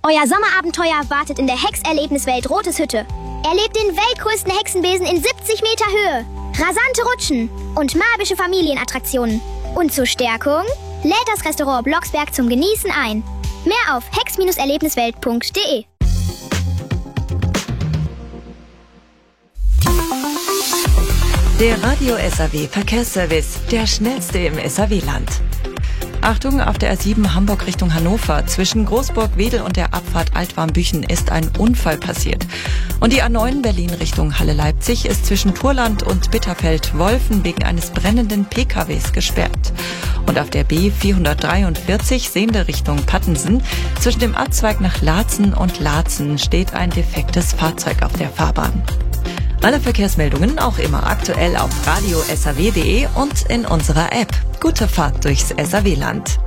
Euer Sommerabenteuer wartet in der Hex-Erlebniswelt Rotes Hütte. Erlebt den weltgrößten Hexenbesen in 70 Meter Höhe, rasante Rutschen und magische Familienattraktionen. Und zur Stärkung lädt das Restaurant Blocksberg zum Genießen ein. Mehr auf hex-erlebniswelt.de. Der Radio SAW Verkehrsservice, der schnellste im SAW-Land. Achtung, auf der A7 Hamburg Richtung Hannover. Zwischen Großburg-Wedel und der Abfahrt Altwarmbüchen ist ein Unfall passiert. Und die A9 Berlin Richtung Halle-Leipzig ist zwischen Turland und Bitterfeld-Wolfen wegen eines brennenden PKWs gesperrt. Und auf der B443 Sehnde Richtung Pattensen zwischen dem Abzweig nach Laatzen und Laatzen steht ein defektes Fahrzeug auf der Fahrbahn. Alle Verkehrsmeldungen auch immer aktuell auf radio-saw.de und in unserer App. Gute Fahrt durchs SAW-Land.